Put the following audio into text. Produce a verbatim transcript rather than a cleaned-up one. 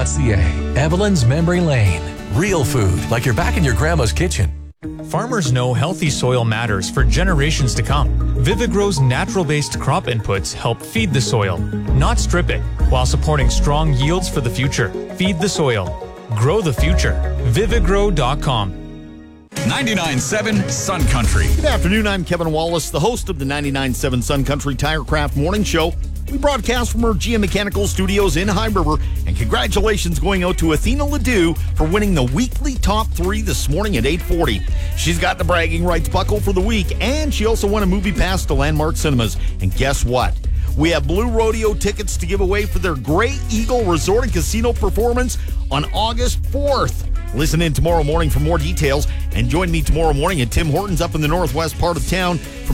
dot c a. Evelyn's Memory Lane. Real food, like you're back in your grandma's kitchen. Farmers know healthy soil matters for generations to come. Vivigrow's natural-based crop inputs help feed the soil, not strip it, while supporting strong yields for the future. Feed the soil. Grow the future. Vivigrow dot com. ninety-nine point seven Sun Country. Good afternoon, I'm Kevin Wallace, the host of the ninety-nine point seven Sun Country Tirecraft Morning Show. We broadcast from our G M Mechanical Studios in High River, and congratulations going out to Athena Ledoux for winning the weekly top three this morning at eight forty. She's got the bragging rights buckle for the week, and she also won a movie pass to Landmark Cinemas. And guess what? We have Blue Rodeo tickets to give away for their Grey Eagle Resort and Casino performance on August fourth. Listen in tomorrow morning for more details, and join me tomorrow morning at Tim Hortons up in the northwest part of town.